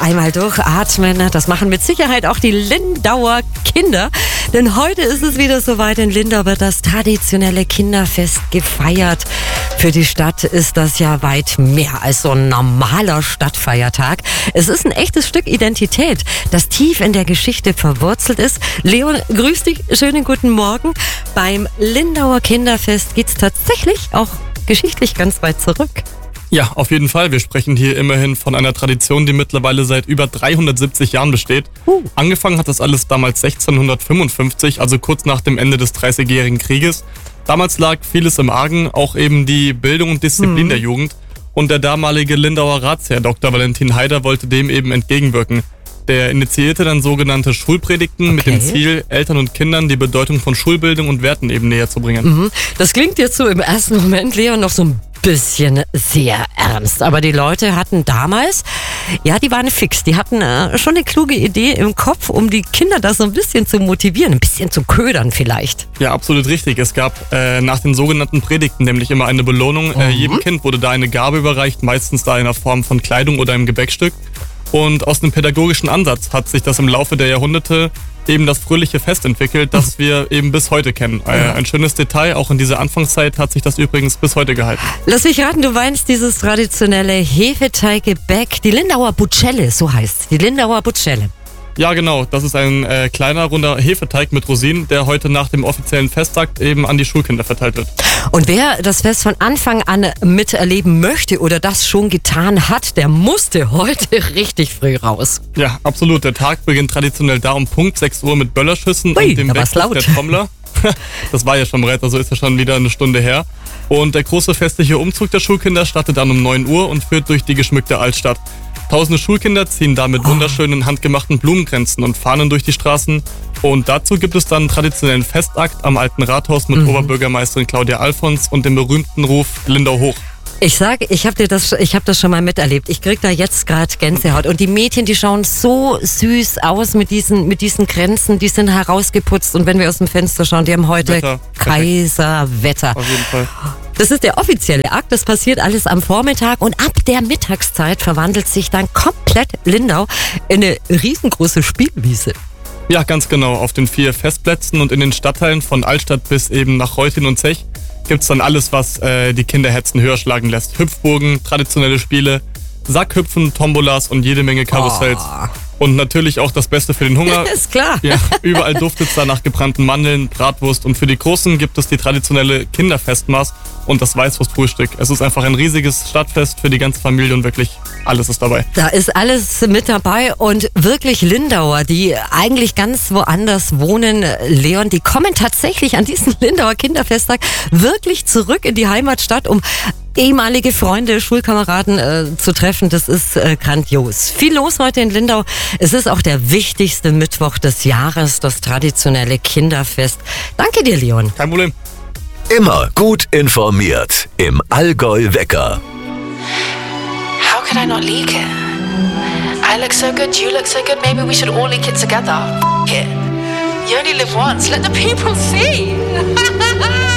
einmal durchatmen. Das machen mit Sicherheit auch die Lindauer Kinder. Denn heute ist es wieder soweit. In Lindau wird das traditionelle Kinderfest gefeiert. Für die Stadt ist das ja weit mehr als so ein normaler Stadtfeiertag. Es ist ein echtes Stück Identität, das tief in der Geschichte verwurzelt ist. Leon, grüß dich. Schönen guten Morgen. Beim Lindauer Kinderfest geht's tatsächlich auch geschichtlich ganz weit zurück. Ja, auf jeden Fall. Wir sprechen hier immerhin von einer Tradition, die mittlerweile seit über 370 Jahren besteht. Angefangen hat das alles damals 1655, also kurz nach dem Ende des Dreißigjährigen Krieges. Damals lag vieles im Argen, auch eben die Bildung und Disziplin der Jugend. Und der damalige Lindauer Ratsherr Dr. Valentin Haider wollte dem eben entgegenwirken. Der initiierte dann sogenannte Schulpredigten mit dem Ziel, Eltern und Kindern die Bedeutung von Schulbildung und Werten eben näher zu bringen. Das klingt jetzt so im ersten Moment, Leon, noch so ein bisschen sehr ernst. Aber die Leute hatten damals, ja, die waren fix. Die hatten schon eine kluge Idee im Kopf, um die Kinder da so ein bisschen zu motivieren, ein bisschen zu ködern vielleicht. Ja, absolut richtig. Es gab nach den sogenannten Predigten nämlich immer eine Belohnung. Jedem Kind wurde da eine Gabe überreicht, meistens da in der Form von Kleidung oder einem Gebäckstück. Und aus einem pädagogischen Ansatz hat sich das im Laufe der Jahrhunderte eben das fröhliche Fest entwickelt, das wir eben bis heute kennen. Ein schönes Detail, auch in dieser Anfangszeit hat sich das übrigens bis heute gehalten. Lass mich raten, du meinst dieses traditionelle Hefeteiggebäck, die Lindauer Bucelle, so heißt die Lindauer Bucelle. Ja, genau. Das ist ein kleiner, runder Hefeteig mit Rosinen, der heute nach dem offiziellen Festakt eben an die Schulkinder verteilt wird. Und wer das Fest von Anfang an miterleben möchte oder das schon getan hat, der musste heute richtig früh raus. Ja, absolut. Der Tag beginnt traditionell da um Punkt 6 Uhr mit Böllerschüssen und dem Weckruf der Trommler. Das war ja schon bereits, also ist ja schon wieder eine Stunde her. Und der große festliche Umzug der Schulkinder startet dann um 9 Uhr und führt durch die geschmückte Altstadt. Tausende Schulkinder ziehen da mit wunderschönen handgemachten Blumenkränzen und Fahnen durch die Straßen. Und dazu gibt es dann einen traditionellen Festakt am Alten Rathaus mit Oberbürgermeisterin Claudia Alfons und dem berühmten Ruf Lindau hoch. Ich sage, ich hab das schon mal miterlebt. Ich krieg da jetzt gerade Gänsehaut. Und die Mädchen, die schauen so süß aus mit diesen Kränzen, die sind herausgeputzt. Und wenn wir aus dem Fenster schauen, die haben heute Kaiserwetter. Auf jeden Fall. Das ist der offizielle Akt, das passiert alles am Vormittag und ab der Mittagszeit verwandelt sich dann komplett Lindau in eine riesengroße Spielwiese. Ja, ganz genau. Auf den 4 Festplätzen und in den Stadtteilen von Altstadt bis eben nach Reutin und Zech gibt's dann alles, was die Kinderherzen höher schlagen lässt. Hüpfburgen, traditionelle Spiele, Sackhüpfen, Tombolas und jede Menge Karussells. Und natürlich auch das Beste für den Hunger. Ist klar. Ja, überall duftet's da nach gebrannten Mandeln, Bratwurst und für die Großen gibt es die traditionelle Kinderfestmaß und das Weißwurstfrühstück. Es ist einfach ein riesiges Stadtfest für die ganze Familie und wirklich alles ist dabei. Da ist alles mit dabei und wirklich Lindauer, die eigentlich ganz woanders wohnen, Leon, die kommen tatsächlich an diesen Lindauer Kinderfesttag wirklich zurück in die Heimatstadt, um ehemalige Freunde, Schulkameraden zu treffen. Das ist grandios. Viel los heute in Lindau. Es ist auch der wichtigste Mittwoch des Jahres, das traditionelle Kinderfest. Danke dir, Leon. Kein Problem. Immer gut informiert im Allgäu Wecker. How could I not leak it? I look so good, you look so good, maybe we should all leak it together. F*** it. You only live once, let the people see.